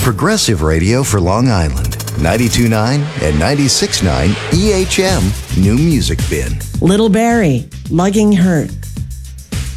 Progressive Radio for Long Island. 92.9 and 96.9 EHM New Music Bin. Little Barrie, Lugging Hurt.